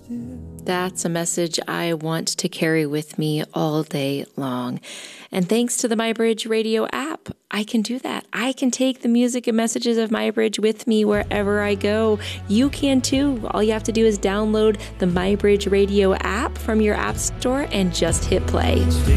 That's a message I want to carry with me all day long. And thanks to the MyBridge Radio app, I can do that. I can take the music and messages of MyBridge with me wherever I go. You can too. All you have to do is download the MyBridge Radio app from your app store and just hit play.